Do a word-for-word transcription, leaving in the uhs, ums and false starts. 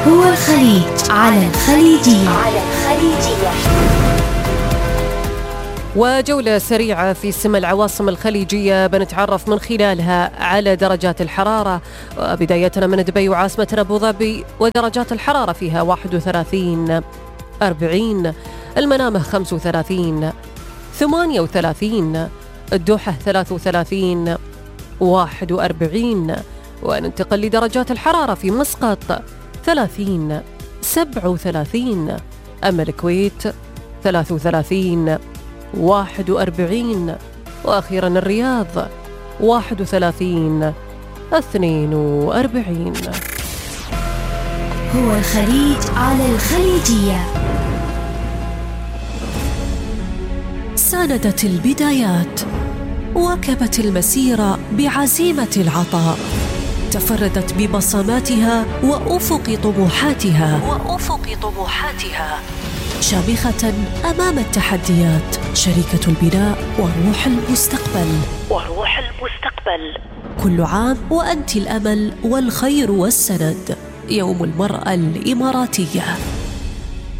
هو الخليج على الخليجية. على الخليجية. وجولة سريعة في سمى العواصم الخليجية بنتعرف من خلالها على درجات الحرارة، بدايتنا من دبي وعاصمة أبو ظبي، ودرجات الحرارة فيها واحد وثلاثين أربعين، المنامة خمسة وثلاثين ثمانية وثلاثين، الدوحة ثلاثة وثلاثين واحد وأربعين، وننتقل لدرجات الحرارة في مسقط ثلاثين سبعة وثلاثين، أما الكويت ثلاثة وثلاثين واحد وأربعين، وأخيرا الرياض واحد وثلاثين اثنين وأربعين. هو الخليج على الخليجية. ساندت البدايات، واكبت المسيرة بعزيمة العطاء، تفردت ببصماتها وأفق طموحاتها وأفق طموحاتها شامخة أمام التحديات، شريكة البناء وروح المستقبل وروح المستقبل. كل عام وأنت الأمل والخير والسند. يوم المرأة الإماراتية.